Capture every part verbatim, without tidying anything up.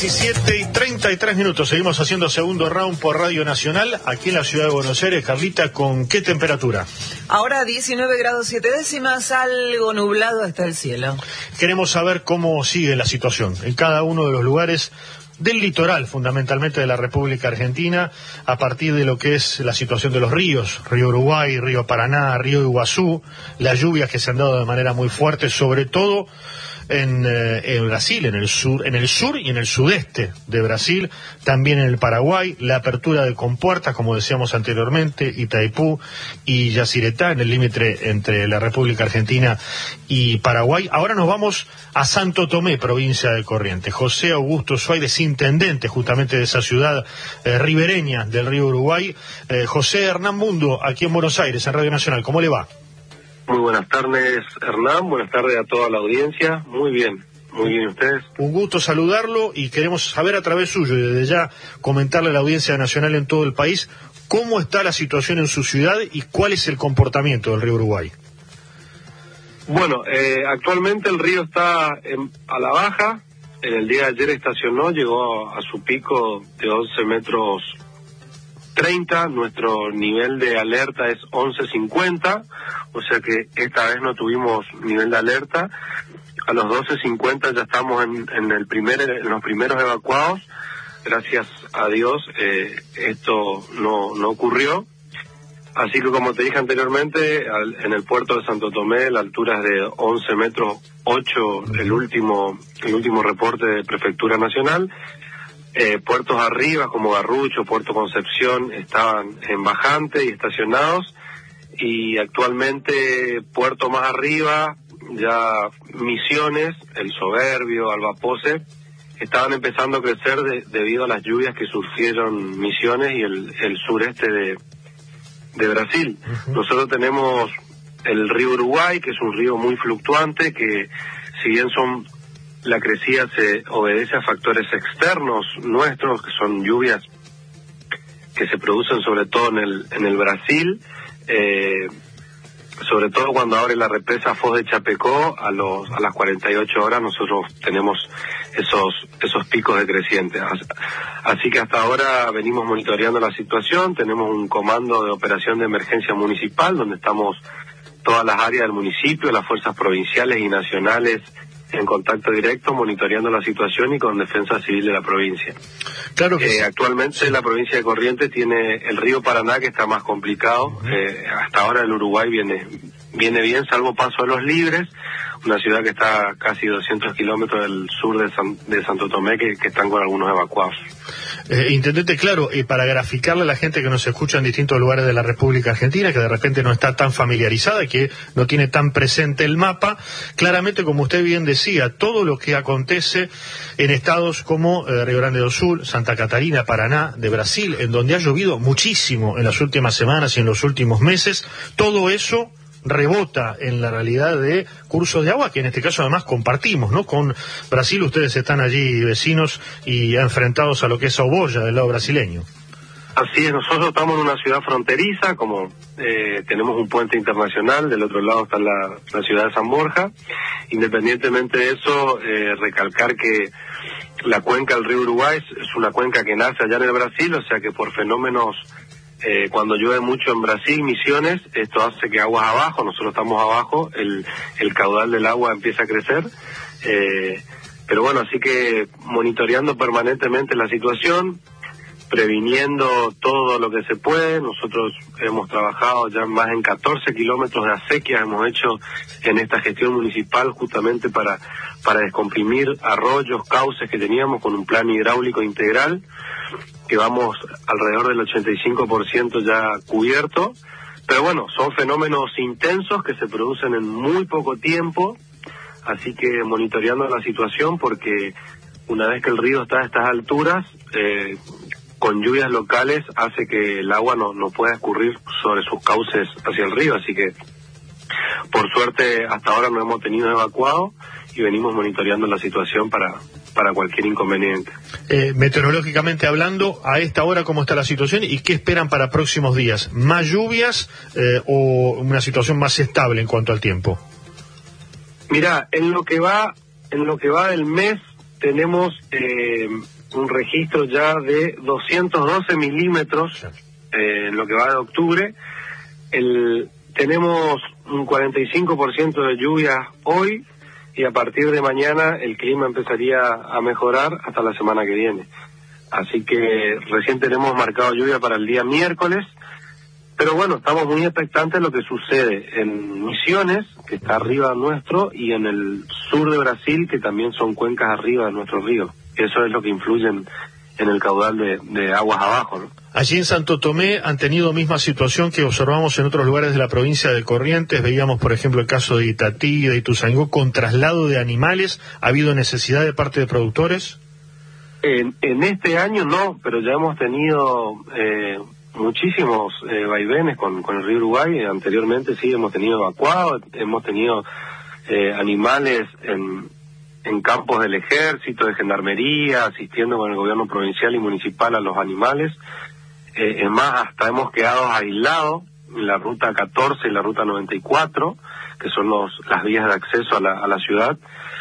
diecisiete y treinta y tres minutos. Seguimos haciendo segundo round por Radio Nacional, aquí en la ciudad de Buenos Aires. Carlita, ¿con qué temperatura? Ahora diecinueve grados siete décimas, algo nublado está el cielo. Queremos saber cómo sigue la situación en cada uno de los lugares del litoral, fundamentalmente de la República Argentina, a partir de lo que es la situación de los ríos, Río Uruguay, Río Paraná, Río Iguazú, las lluvias que se han dado de manera muy fuerte, sobre todo En, eh, en Brasil, en el sur, en el sur y en el sudeste de Brasil, también en el Paraguay, la apertura de compuertas, como decíamos anteriormente, Itaipú y Yacyretá, en el límite entre la República Argentina y Paraguay. Ahora nos vamos a Santo Tomé, provincia de Corrientes. José Augusto Suárez, intendente justamente de esa ciudad eh, ribereña del río Uruguay. Eh, José Hernán Mundo, aquí en Buenos Aires, en Radio Nacional, ¿cómo le va? Muy buenas tardes, Hernán. Buenas tardes a toda la audiencia. Muy bien, muy bien ustedes. Un gusto saludarlo y queremos saber a través suyo y desde ya comentarle a la audiencia nacional en todo el país cómo está la situación en su ciudad y cuál es el comportamiento del río Uruguay. Bueno, eh, actualmente el río está en, a la baja. En el día de ayer estacionó, llegó a su pico de once metros treinta, nuestro nivel de alerta es once cincuenta, o sea que esta vez no tuvimos nivel de alerta. A los doce cincuenta ya estamos en, en el primer, en los primeros evacuados. Gracias a Dios eh, esto no, no ocurrió. Así que, como te dije anteriormente, al, en el puerto de Santo Tomé la altura es de once metros ocho, el último, el último reporte de Prefectura Nacional. Eh, puertos arriba como Garrucho, Puerto Concepción estaban en bajante y estacionados, y actualmente puerto más arriba, ya Misiones, El Soberbio, Albapoce, estaban empezando a crecer de, debido a las lluvias que sufrieron Misiones y el, el sureste de, de Brasil. Uh-huh. Nosotros tenemos el río Uruguay, que es un río muy fluctuante, que si bien son la crecida se obedece a factores externos nuestros, que son lluvias que se producen sobre todo en el en el Brasil, eh, sobre todo cuando abre la represa Foz de Chapecó, a los a las cuarenta y ocho horas nosotros tenemos esos esos picos de creciente. Así que hasta ahora venimos monitoreando la situación. Tenemos un comando de operación de emergencia municipal, donde estamos todas las áreas del municipio, las fuerzas provinciales y nacionales en contacto directo, monitoreando la situación y con Defensa Civil de la provincia. Claro que eh, sí. Actualmente la provincia de Corrientes tiene el río Paraná, que está más complicado. Uh-huh. eh, hasta ahora el Uruguay viene viene bien, salvo Paso de los Libres, una ciudad que está casi doscientos kilómetros del sur de, San, de Santo Tomé, que, que están con algunos evacuados. Eh, Intendente, claro, y para graficarle a la gente que nos escucha en distintos lugares de la República Argentina, que de repente no está tan familiarizada, que no tiene tan presente el mapa, claramente, como usted bien decía, todo lo que acontece en estados como eh, Río Grande do Sul, Santa Catarina, Paraná, de Brasil, en donde ha llovido muchísimo en las últimas semanas y en los últimos meses, todo eso rebota en la realidad de cursos de agua que en este caso además compartimos, ¿no? Con Brasil. Ustedes están allí vecinos y enfrentados a lo que es Oboya del lado brasileño. Así es, nosotros estamos en una ciudad fronteriza, como eh, tenemos un puente internacional, del otro lado está la, la ciudad de San Borja. Independientemente de eso, eh, recalcar que la cuenca del río Uruguay es, es una cuenca que nace allá en el Brasil, o sea que por fenómenos Eh, cuando llueve mucho en Brasil, Misiones, esto hace que aguas abajo, nosotros estamos abajo, el, el caudal del agua empieza a crecer, eh, pero bueno, así que monitoreando permanentemente la situación, previniendo todo lo que se puede. Nosotros hemos trabajado ya más en catorce kilómetros de acequias, hemos hecho en esta gestión municipal justamente para, para descomprimir arroyos, cauces que teníamos con un plan hidráulico integral, que vamos alrededor del ochenta y cinco por ciento ya cubierto. Pero bueno, son fenómenos intensos que se producen en muy poco tiempo, así que monitoreando la situación, porque una vez que el río está a estas alturas, eh, con lluvias locales hace que el agua no, no pueda escurrir sobre sus cauces hacia el río, así que por suerte hasta ahora no hemos tenido evacuado y venimos monitoreando la situación para, para cualquier inconveniente. Eh, meteorológicamente hablando, a esta hora, ¿cómo está la situación y qué esperan para próximos días? ¿Más lluvias eh, o una situación más estable en cuanto al tiempo? Mira, en lo que va, en lo que va del mes tenemos eh, un registro ya de doscientos doce milímetros eh, en lo que va de octubre. El, tenemos un cuarenta y cinco por ciento de lluvias hoy, y a partir de mañana el clima empezaría a mejorar hasta la semana que viene. Así que recién tenemos marcado lluvia para el día miércoles, pero bueno, estamos muy expectantes de lo que sucede en Misiones, que está arriba nuestro, y en el sur de Brasil, que también son cuencas arriba de nuestro río. Eso es lo que influye en, en el caudal de, de aguas abajo, ¿no? Allí en Santo Tomé han tenido misma situación que observamos en otros lugares de la provincia de Corrientes. Veíamos, por ejemplo, el caso de Itatí y de Ituzaingó con traslado de animales. ¿Ha habido necesidad de parte de productores? En, en este año no, pero ya hemos tenido eh, muchísimos eh, vaivenes con, con el río Uruguay. Anteriormente sí hemos tenido evacuados, hemos tenido eh, animales en, en campos del ejército, de gendarmería, asistiendo con el gobierno provincial y municipal a los animales. Eh, es más, hasta hemos quedado aislados en la ruta catorce y la ruta noventa y cuatro, que son los, las vías de acceso a la, a la ciudad.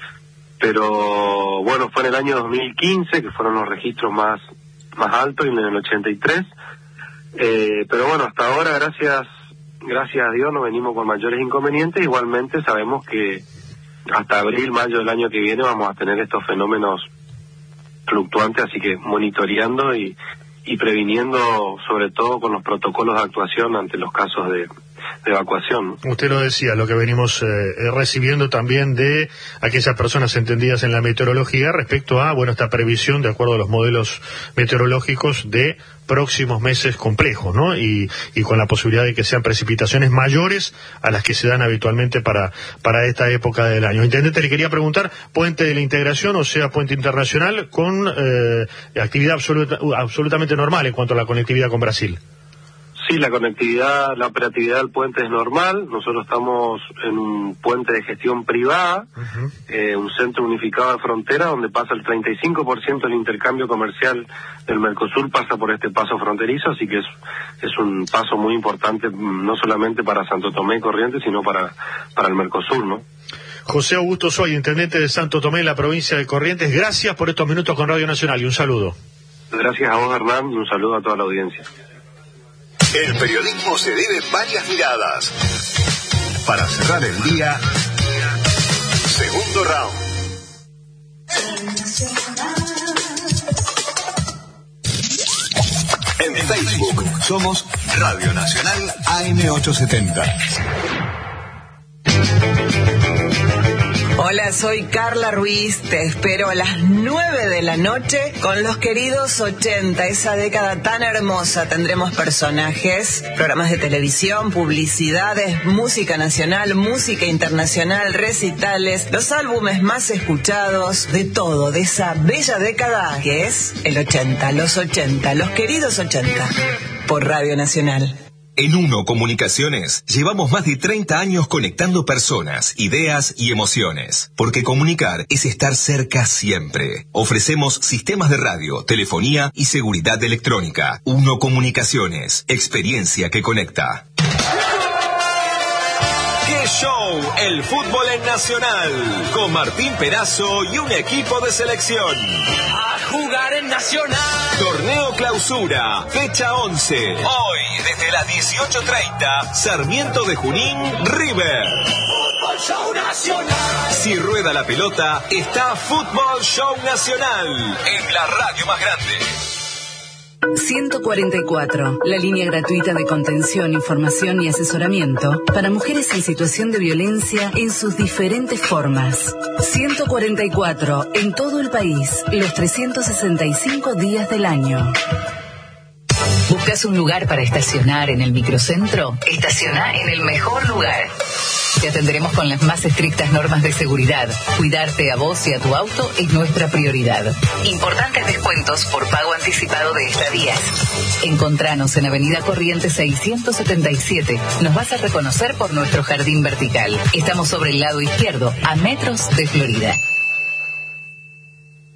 Pero bueno, fue en el año dos mil quince que fueron los registros más, más altos, y en el ochenta y tres. Eh, pero bueno, hasta ahora, gracias, gracias a Dios, no venimos con mayores inconvenientes. Igualmente sabemos que hasta abril, mayo del año que viene vamos a tener estos fenómenos fluctuantes, así que monitoreando y y previniendo, sobre todo con los protocolos de actuación ante los casos de, de evacuación. Usted lo decía, lo que venimos eh, recibiendo también de aquellas personas entendidas en la meteorología respecto a, bueno, esta previsión, de acuerdo a los modelos meteorológicos, de próximos meses complejos, ¿no? Y, y con la posibilidad de que sean precipitaciones mayores a las que se dan habitualmente para, para esta época del año. Intendente, le quería preguntar, puente de la integración, o sea, puente internacional, con eh, actividad absoluta, absolutamente normal en cuanto a la conectividad con Brasil. Sí, la conectividad, la operatividad del puente es normal. Nosotros estamos en un puente de gestión privada, uh-huh. eh, un centro unificado de frontera donde pasa el treinta y cinco por ciento del intercambio comercial del Mercosur, pasa por este paso fronterizo, así que es, es un paso muy importante, no solamente para Santo Tomé y Corrientes, sino para, para el Mercosur, ¿no? José Augusto Soy, intendente de Santo Tomé, en la provincia de Corrientes, gracias por estos minutos con Radio Nacional y un saludo. Gracias a vos, Hernán, y un saludo a toda la audiencia. El periodismo se vive en varias miradas. Para cerrar el día, segundo round. En Facebook somos Radio Nacional A M ochocientos setenta. Hola, soy Carla Ruiz, te espero a las nueve de la noche con los queridos ochenta, esa década tan hermosa. Tendremos personajes, programas de televisión, publicidades, música nacional, música internacional, recitales, los álbumes más escuchados, de todo, de esa bella década que es el ochenta, los ochenta, los queridos ochenta, por Radio Nacional. En Uno Comunicaciones llevamos más de treinta años conectando personas, ideas y emociones. Porque comunicar es estar cerca siempre. Ofrecemos sistemas de radio, telefonía y seguridad electrónica. Uno Comunicaciones, experiencia que conecta. ¡Qué show! El fútbol en Nacional. Con Martín Perazo y un equipo de selección. A jugar en Nacional. Torneo Clausura, fecha once. Hoy, desde las dieciocho treinta, Sarmiento de Junín, River. Fútbol Show Nacional. Si rueda la pelota, está Fútbol Show Nacional, en la radio más grande. ciento cuarenta y cuatro, la línea gratuita de contención, información y asesoramiento para mujeres en situación de violencia en sus diferentes formas. ciento cuarenta y cuatro, en todo el país, los trescientos sesenta y cinco días del año. ¿Buscas un lugar para estacionar en el microcentro? Estaciona en el mejor lugar. Te atenderemos con las más estrictas normas de seguridad. Cuidarte a vos y a tu auto es nuestra prioridad. Importantes descuentos por pago anticipado de estadías. Encontranos en Avenida Corrientes seiscientos setenta y siete. Nos vas a reconocer por nuestro jardín vertical. Estamos sobre el lado izquierdo, a metros de Florida.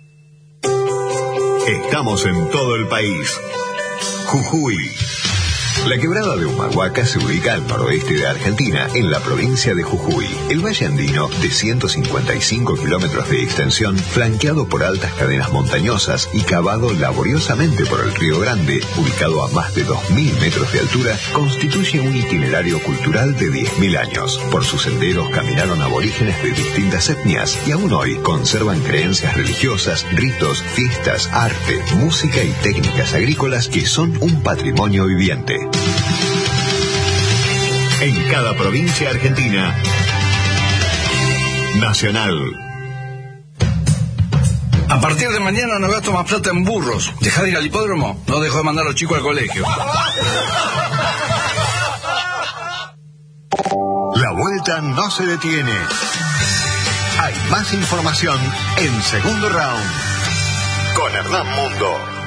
Estamos en todo el país. Jujuy, La quebrada de Humahuaca se ubica al noroeste de Argentina, en la provincia de Jujuy. El valle andino, de ciento cincuenta y cinco kilómetros de extensión, flanqueado por altas cadenas montañosas y cavado laboriosamente por el Río Grande, ubicado a más de dos mil metros de altura, constituye un itinerario cultural de diez mil años. Por sus senderos caminaron aborígenes de distintas etnias y aún hoy conservan creencias religiosas, ritos, fiestas, arte, música y técnicas agrícolas que son un patrimonio viviente. En cada provincia argentina, Nacional. A partir de mañana no gasto más plata en burros. Dejá de ir al hipódromo, no dejo de mandar a los chicos al colegio. La vuelta no se detiene. Hay más información en Segundo Round con Hernán Mundo.